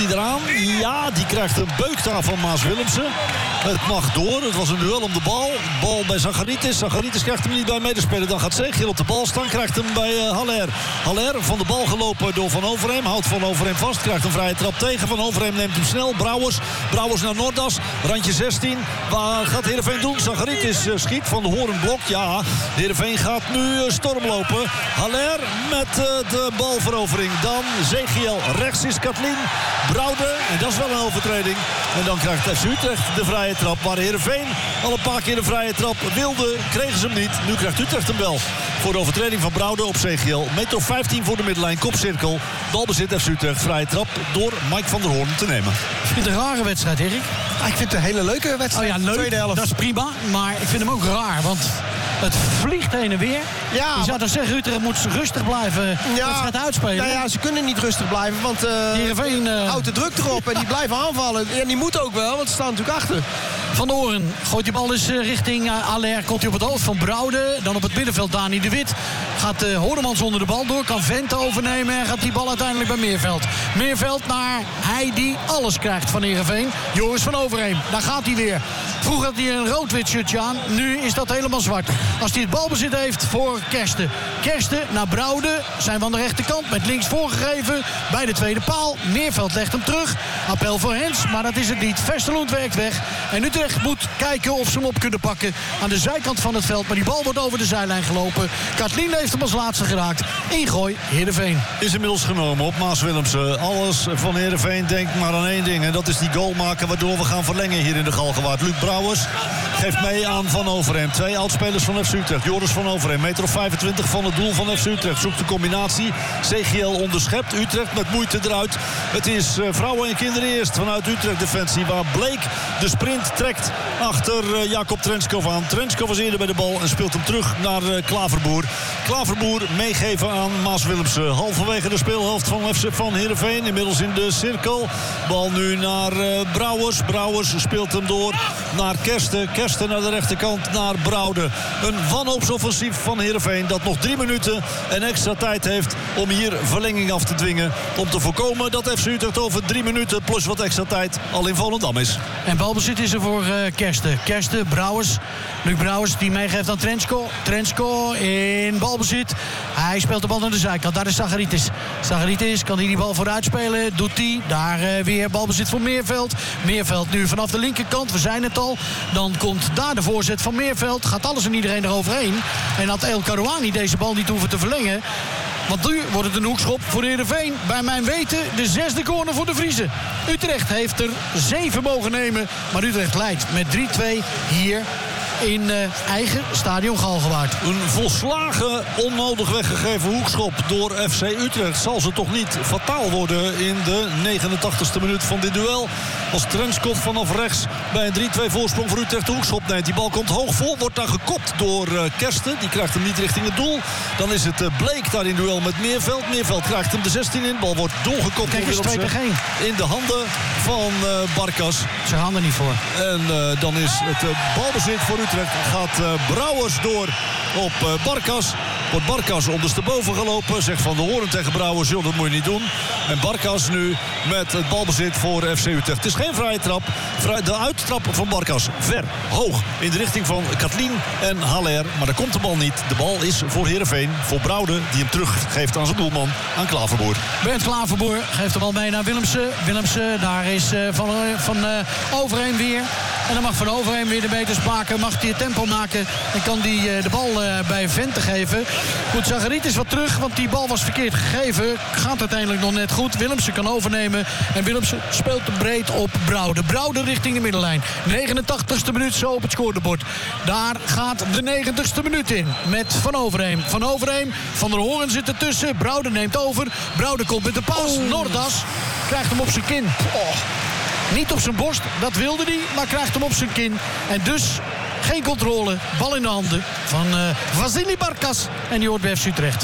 die eraan? Ja, die krijgt een beuk daar van Maas Willemsen. Het mag door. Het was een duel om de bal. Bal bij Zacharitis. Zacharitis krijgt hem niet bij medespelen. Dan gaat Zegiel op de bal staan. Krijgt hem bij Haller. Haller van de bal gelopen door Van Overheem. Houdt Van Overheem vast. Krijgt een vrije trap tegen. Van Overheem neemt hem snel. Brouwers naar Nordas. Randje 16. Waar gaat Heerenveen doen? Zacharitis schiet van de Hoorn blok. Ja, Heerenveen gaat nu stormlopen. Haller met de balverovering. Dan Zegiel. Rechts is Katlin. Brouwde. En dat is wel een overtreding. En dan krijgt FC Utrecht de vrije trap. Waar Heerenveen al een paar keer de vrije trap wilde, kregen ze hem niet. Nu krijgt Utrecht hem wel. Voor de overtreding van Brouwde op Zegiel. Meter 15 voor de middenlijn. Kopcirkel. Balbezit FC Utrecht. Vrije trap door Mike van der Hoorn te nemen. Ik vind het een rare wedstrijd, Erik. Ik vind het een hele leuke wedstrijd. Oh ja, leuk. Tweede helft. Dat is prima. Maar ik vind hem ook raar. Want het vliegt heen en weer. Ja, je zou dan zeggen, Utrecht moet rustig blijven. Ja, het gaat uitspelen. Ja, ze kunnen niet rustig blijven. Want Heerenveen houdt de druk erop. En die blijven aanvallen. En die moeten ook wel, want ze staan natuurlijk achter. Van Oren gooit die bal eens richting Haller. Komt hij op het hoofd van Brouwde. Dan op het middenveld Dani de Wit. Gaat Hoornemans onder de bal door. Kan Vente overnemen. En gaat die bal uiteindelijk bij Meerveld. Meerveld naar hij die alles krijgt van Heerenveen. Joris van Overheem. Daar gaat hij weer. Vroeger had hij een rood-wit shirtje aan. Nu is dat helemaal zwart. Als hij het balbezit heeft voor Kersten. Kersten naar Brouwde. Zijn we aan de rechterkant. Met links voorgegeven. Bij de tweede paal. Meerveld legt hem terug. Appel voor Hens. Maar dat is het niet. Vesterloend werkt weg. En Utrecht moet kijken of ze hem op kunnen pakken. Aan de zijkant van het veld. Maar die bal wordt over de zijlijn gelopen. Katlin heeft hem als laatste geraakt. Ingooi Heerenveen. Is inmiddels genomen op Maas Willemsen. Alles van Heerenveen denkt maar aan één ding. En dat is die goal maken waardoor we gaan verlengen hier in de Galgenwaard. Luc Brouwers geeft mee aan Van Overheem. Twee oudspelers van FC Utrecht. Joris van Overheem, meter of 25 van het doel van FC Utrecht. Zoekt de combinatie. Zegiel onderschept. Utrecht met moeite eruit. Het is vrouwen en kinderen eerst vanuit Utrecht defensie. Waar Bleek de sprint trekt achter Jacob Trenskov aan. Trenskov was eerder bij de bal en speelt hem terug naar Klaverboer. Klaverboer meegeven aan Maas Willemsen. Halverwege de speelhelft van Heerenveen. Inmiddels in de cirkel. Bal nu naar Brouwers. Brouwers speelt hem door naar Kersten. Kersten naar de rechterkant naar Brouwde. Een wanhoopsoffensief van Heerenveen dat nog 3 minuten en extra tijd heeft om hier verlenging af te dwingen. Om te voorkomen dat FC Utrecht over 3 minuten plus wat extra tijd al in Volendam is. En balbezit is er voor Kersten. Kersten, Brouwers. Luc Brouwers die meegeeft aan Trensko. Trensko in balbezit. Hij speelt de bal naar de zijkant. Daar is Zacharitis. Zacharitis kan hij die bal vooruit spelen. Doet hij. Daar weer balbezit voor Meerveld. Meerveld nu vanaf de linkerkant. We zijn het al. Dan komt daar de voorzet van Meerveld. Gaat alles en iedereen eroverheen. En had El Karouani deze bal niet hoeven te verlengen. Want nu wordt het een hoekschop voor Heerenveen. Bij mijn weten de 6e corner voor de Vriezen. Utrecht heeft er 7 mogen nemen. Maar Utrecht leidt met 3-2 hier in eigen stadion Galgenwaard. Een volslagen onnodig weggegeven hoekschop door FC Utrecht. Zal ze toch niet fataal worden in de 89ste minuut van dit duel. Als Trenskov vanaf rechts bij een 3-2 voorsprong voor Utrecht de hoekschop neemt. Die bal komt hoog vol, wordt daar gekopt door Kersten. Die krijgt hem niet richting het doel. Dan is het Bleek daar in duel met Meerveld. Meerveld krijgt hem de 16 in. Bal wordt doorgekopt. Kijk eens, 2 tegen 1. In de handen van Barkas. Ze gaan er niet voor. En dan is het balbezit voor Utrecht. Gaat Brouwers door op Barkas. Wordt Barkas ondersteboven gelopen. Zegt Van der Hoorn tegen Brouwers: joh, dat moet je niet doen. En Barkas nu met het balbezit voor FC Utrecht. Het is geen vrije trap. De uittrap van Barkas ver, hoog. In de richting van Katlin en Haller. Maar daar komt de bal niet. De bal is voor Heerenveen. Voor Brouwde, die hem teruggeeft aan zijn doelman. Aan Klaverboer. Bernd Klaverboer geeft de bal mee naar Willemsen. Willemsen, daar is van Overheem weer. En dan mag Van Overheem weer de meters maken. Mag hij het tempo maken. En kan hij de bal bij Vente geven. Goed, Zacharitis wat terug. Want die bal was verkeerd gegeven. Gaat uiteindelijk nog net goed. Willemsen kan overnemen. En Willemsen speelt breed op Brouwde. Brouwde richting de middenlijn. 89ste minuut zo op het scorebord. Daar gaat de 90ste minuut in. Met Van Overheem. Van Overheem. Van der Hoorn zit ertussen. Brouwde neemt over. Brouwde komt met de paas. Nordas krijgt hem op zijn kin. Niet op zijn borst, dat wilde hij, maar krijgt hem op zijn kin. En dus geen controle, bal in de handen van Vasili Barkas. En die hoort bij FC Utrecht.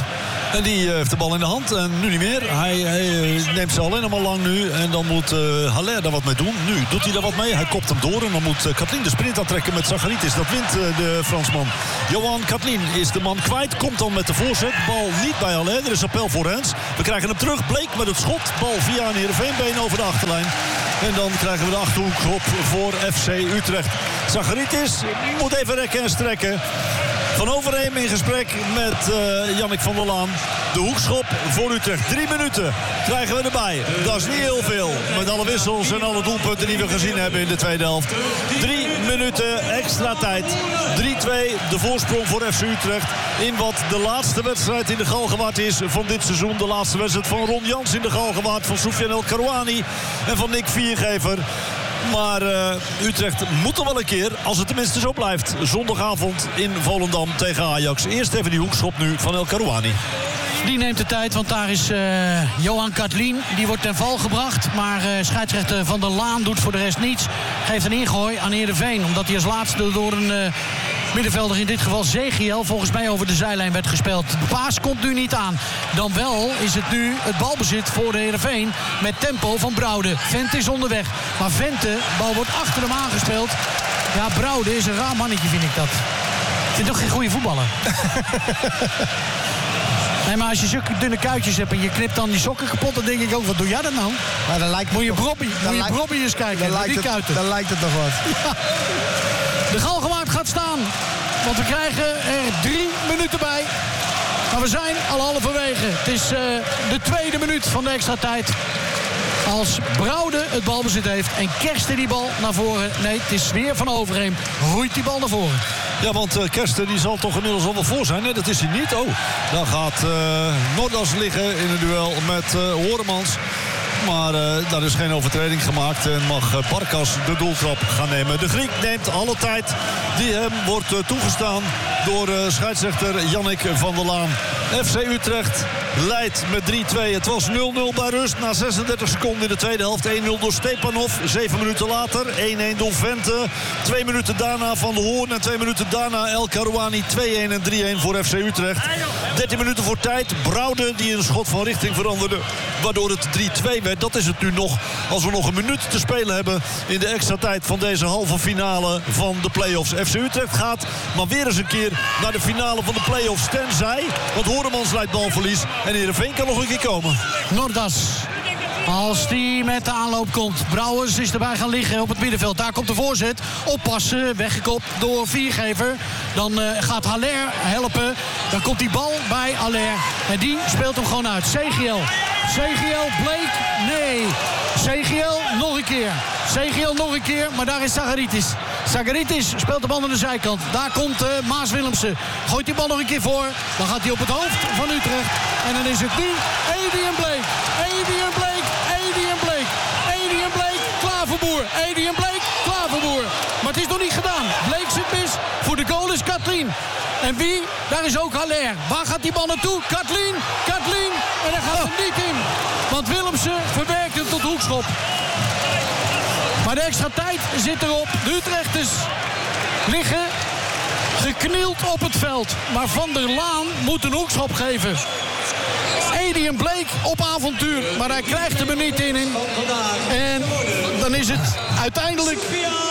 En die heeft de bal in de hand en nu niet meer. Hij neemt ze alleen maar lang nu. En dan moet Haller daar wat mee doen. Nu doet hij daar wat mee. Hij kopt hem door. En dan moet Katlin de sprint aantrekken met Zacharitis. Dat wint de Fransman. Johan Katlin is de man kwijt. Komt dan met de voorzet. Bal niet bij Haller. Er is appel voor Hens. We krijgen hem terug. Bleek met het schot. Bal via een Heerenveenbeen over de achterlijn. En dan krijgen we de achterhoek op voor FC Utrecht. Zacharitis moet even rekken en strekken. Van Overheem in gesprek met Jannik van der Laan. De hoekschop voor Utrecht. 3 minuten krijgen we erbij. Dat is niet heel veel. Met alle wissels en alle doelpunten die we gezien hebben in de tweede helft. 3 minuten extra tijd. 3-2 de voorsprong voor FC Utrecht. In wat de laatste wedstrijd in de Galgenwaard is van dit seizoen. De laatste wedstrijd van Ron Jans in de Galgenwaard. Van Soufiane El Karouani en van Nick Viergever. Maar Utrecht moet er wel een keer, als het tenminste zo blijft. Zondagavond in Volendam tegen Ajax. Eerst even die hoekschop nu van El Karouani. Die neemt de tijd, want daar is Johan Katlin. Die wordt ten val gebracht. Maar scheidsrechter Van der Laan doet voor de rest niets. Geeft een ingooi aan Heerenveen. Omdat hij als laatste door een middenvelder, in dit geval Zegiel, volgens mij over de zijlijn werd gespeeld. De paas komt nu niet aan. Dan wel is het nu het balbezit voor de Heerenveen. Met tempo van Brouwde. Vente is onderweg. Maar Vente, bal wordt achter hem aangespeeld. Ja, Brouwde is een raar mannetje, vind ik dat. Ik vind toch geen goede voetballer. Nee, maar als je zulke dunne kuitjes hebt en je knipt dan die sokken kapot, dan denk ik ook, wat doe jij dat nou? Maar dan lijkt moet je Bobby eens kijken, die kuiten. Dan lijkt het nog wat. Ja. De Galgenwaard gaat staan, want we krijgen er 3 minuten bij. Maar we zijn al halverwege. Het is de tweede minuut van de extra tijd. Als Brouwde het balbezit heeft en Kersten die bal naar voren. Nee, het is weer Van Overheem. Roeit die bal naar voren. Ja, want Kersten die zal toch inmiddels al wel voor zijn. Nee, dat is hij niet. Oh, dan gaat Nordas liggen in een duel met Horemans. Maar daar is geen overtreding gemaakt en mag Barkas de doeltrap gaan nemen. De Griek neemt alle tijd die hem wordt toegestaan door scheidsrechter Jannik van der Laan. FC Utrecht leidt met 3-2. Het was 0-0 bij rust na 36 seconden in de tweede helft. 1-0 door Stepanov. 7 minuten later 1-1 door Vente. 2 minuten daarna Van de Hoorn en 2 minuten daarna El Karouani. 2-1 en 3-1 voor FC Utrecht. 13 minuten voor tijd. Brouwde die een schot van richting veranderde, waardoor het 3-2 werd. Dat is het nu nog als we nog een minuut te spelen hebben in de extra tijd van deze halve finale van de play-offs. FC Utrecht gaat maar weer eens een keer naar de finale van de play-offs. Tenzij, want Horemans leidt balverlies en Heerenveen kan nog een keer komen. Nordas. Als die met de aanloop komt. Brouwers is erbij gaan liggen op het middenveld. Daar komt de voorzet. Oppassen. Weggekopt door Viergever. Dan gaat Haller helpen. Dan komt die bal bij Haller. En die speelt hem gewoon uit. Zegiel. Zegiel, Bleek. Nee. Zegiel nog een keer. Zegiel nog een keer. Maar daar is Zacharitis. Zacharitis speelt de bal aan de zijkant. Daar komt Maas Willemsen. Gooit die bal nog een keer voor. Dan gaat hij op het hoofd van Utrecht. En dan is het nu Adrian Bleek. Adrian Bleek. Adrian Bleek. Adrian Bleek. Klaverboer. Adrian Bleek. Klaverboer. Maar het is nog niet gedaan. Bleek zit mis. Voor de goal is Katlin. En wie? Daar is ook Haller. Waar gaat die bal naartoe? Katlin. Katlin. En daar gaat hem niet in. Want Willemsen verwerkt hem tot hoekschop. Maar de extra tijd zit erop. De Utrechters liggen geknield op het veld. Maar Van der Laan moet een hoekschop geven. Adrian Bleek op avontuur. Maar hij krijgt hem er niet in. En dan is het uiteindelijk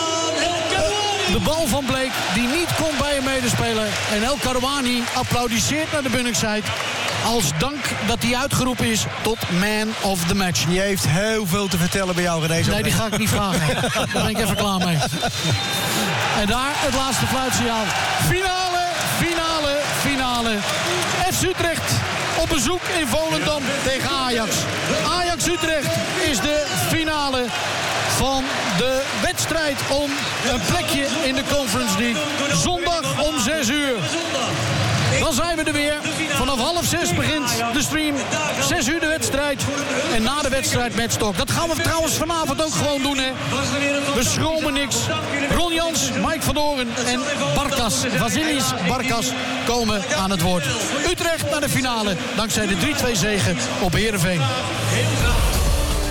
de bal van Bleek die niet komt bij een medespeler. En El Karouani applaudisseert naar de Bunningside. Als dank dat hij uitgeroepen is tot man of the match. Die heeft heel veel te vertellen bij jou, René. Nee, die ga ik niet vragen. Daar ben ik even klaar mee. En daar het laatste fluitsignaal. Finale, finale, finale. FC Utrecht op bezoek in Volendam tegen Ajax. Ajax-Utrecht is de finale van de wedstrijd om een plekje in de Conference League. Zondag om 6 uur. Dan zijn we er weer. Vanaf 5:30 begint de stream. 6 uur de wedstrijd. En na de wedstrijd Matchtalk. Dat gaan we trouwens vanavond ook gewoon doen, hè. We schromen niks. Ron Jans, Mike van Doren en Barkas, Vasilis Barkas komen aan het woord. Utrecht naar de finale. Dankzij de 3-2 zege op Heerenveen.